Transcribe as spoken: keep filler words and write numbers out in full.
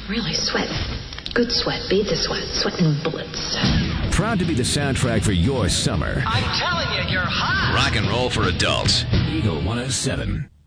Really sweating. Good sweat. Beat the sweat. Sweating bullets. Proud to be the soundtrack for your summer. I'm telling you, you're hot. Rock and roll for adults. Eagle one oh seven.